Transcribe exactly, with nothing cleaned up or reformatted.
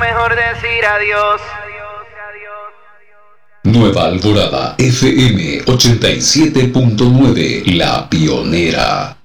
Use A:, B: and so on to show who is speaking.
A: mejor decir adiós.
B: Nueva Alborada F M ochenta y siete punto nueve, La Pionera.